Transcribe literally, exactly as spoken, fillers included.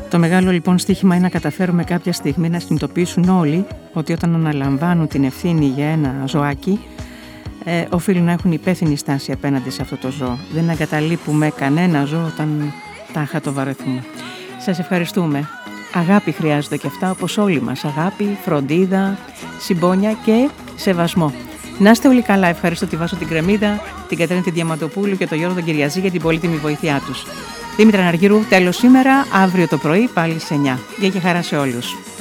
Το μεγάλο λοιπόν στοίχημα είναι να καταφέρουμε κάποια στιγμή να συνειδητοποιήσουν όλοι ότι όταν αναλαμβάνουν την ευθύνη για ένα ζωάκι, ε, οφείλουν να έχουν υπεύθυνη στάση απέναντι σε αυτό το ζώο. Δεν εγκαταλείπουμε κανένα ζώο όταν τάχα το βαρεθούμε. Σας ευχαριστούμε. Αγάπη χρειάζονται και αυτά, όπως όλοι μας. Αγάπη, φροντίδα, συμπόνια και σεβασμό. Να είστε όλοι καλά. Ευχαριστώ τη Βάσο την Κρεμίδα, την Κατερίνα την Διαματοπούλου και τον Γιώργο τον Κυριαζή για την πολύτιμη βοήθειά τους. Δήμητρα Ναργύρου, τέλος σήμερα, αύριο το πρωί πάλι σε εννιά. Γεια και χαρά σε όλους.